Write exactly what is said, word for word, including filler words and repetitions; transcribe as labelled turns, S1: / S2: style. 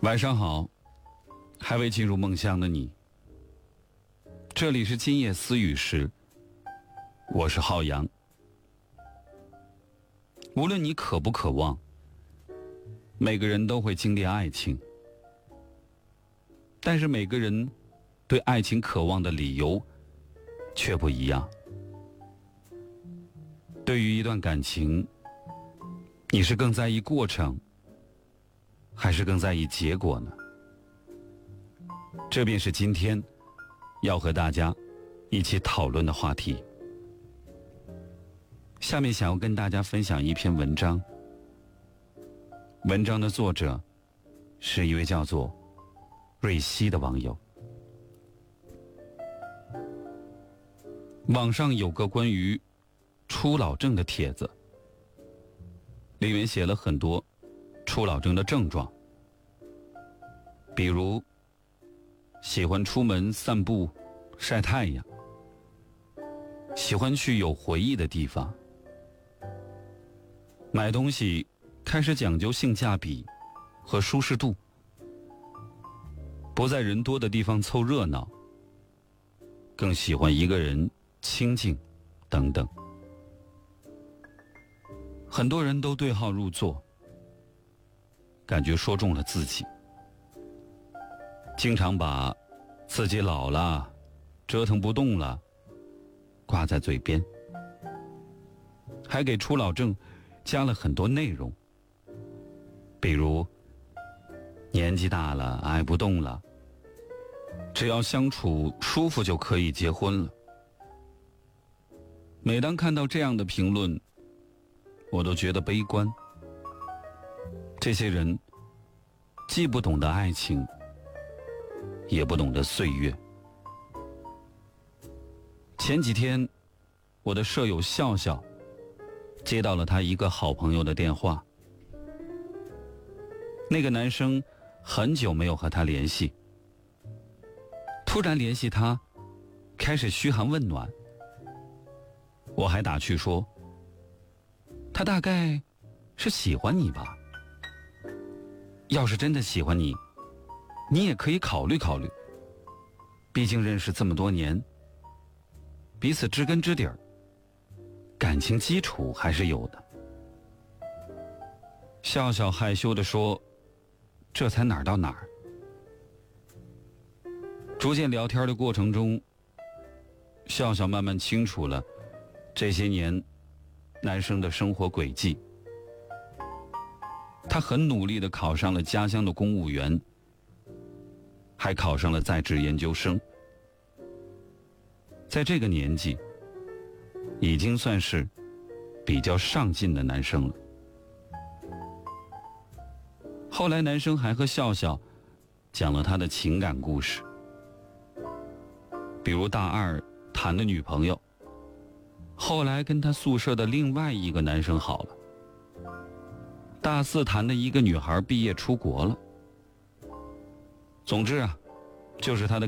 S1: 晚上好，还未进入梦乡的你，这里是今夜思语时，我是浩洋。无论你渴不渴望，每个人都会经历爱情，但是每个人对爱情渴望的理由却不一样。对于一段感情，你是更在意过程，还是更在意结果呢？这便是今天要和大家一起讨论的话题。下面想要跟大家分享一篇文章，文章的作者是一位叫做瑞希的网友。网上有个关于初老症的帖子，里面写了很多初老症的症状，比如喜欢出门散步晒太阳，喜欢去有回忆的地方，买东西开始讲究性价比和舒适度，不在人多的地方凑热闹，更喜欢一个人清静等等。很多人都对号入座，感觉说中了自己，经常把自己老了折腾不动了挂在嘴边，还给初老症加了很多内容，比如年纪大了爱不动了，只要相处舒服就可以结婚了。每当看到这样的评论，我都觉得悲观。这些人既不懂得爱情，也不懂得岁月。前几天，我的舍友笑笑接到了他一个好朋友的电话。那个男生很久没有和他联系，突然联系他，开始嘘寒问暖。我还打趣说，他大概是喜欢你吧，要是真的喜欢你，你也可以考虑考虑，毕竟认识这么多年，彼此知根知底儿，感情基础还是有的。笑笑害羞地说，这才哪儿到哪儿。逐渐聊天的过程中，笑笑慢慢清楚了这些年男生的生活轨迹。他很努力地考上了家乡的公务员，还考上了在职研究生，在这个年纪已经算是比较上进的男生了。后来男生还和笑笑讲了他的情感故事，比如大二谈的女朋友后来跟他宿舍的另外一个男生好了，大四谈的一个女孩毕业出国了。总之啊，就是他的